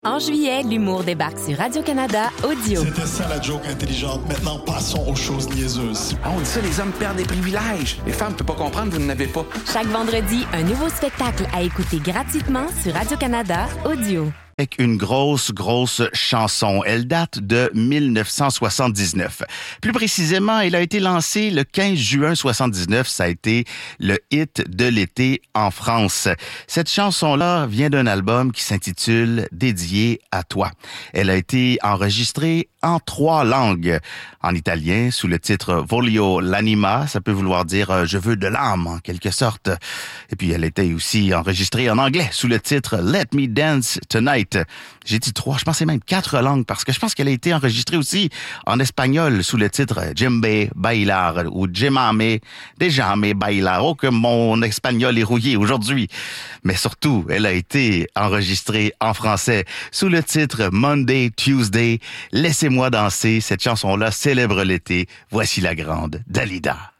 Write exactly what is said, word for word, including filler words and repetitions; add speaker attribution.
Speaker 1: En juillet, l'humour débarque sur Radio-Canada Audio.
Speaker 2: C'était ça la joke intelligente. Maintenant, passons aux choses niaiseuses.
Speaker 3: Ah, on dit ça, les hommes perdent des privilèges. Les femmes ne peuvent pas comprendre, vous n'en avez pas.
Speaker 1: Chaque vendredi, un nouveau spectacle à écouter gratuitement sur Radio-Canada Audio.
Speaker 4: Avec une grosse, grosse chanson. Elle date de mille neuf cent soixante-dix-neuf. Plus précisément, elle a été lancée le quinze juin soixante-dix-neuf. Ça a été le hit de l'été en France. Cette chanson-là vient d'un album qui s'intitule « Dédié à toi ». Elle a été enregistrée en trois langues. En italien, sous le titre « Voglio l'anima », ça peut vouloir dire « je veux de l'âme » en quelque sorte. Et puis, elle était aussi enregistrée en anglais, sous le titre « Let me dance tonight ». J'ai dit trois, je pensais même quatre langues, parce que je pense qu'elle a été enregistrée aussi en espagnol sous le titre « Djembe bailar » ou « Djemame dejame bailar ». Oh, que mon espagnol est rouillé aujourd'hui. Mais surtout, elle a été enregistrée en français sous le titre « Monday, Tuesday ». Laissez-moi danser. Cette chanson-là célèbre l'été. Voici la grande Dalida.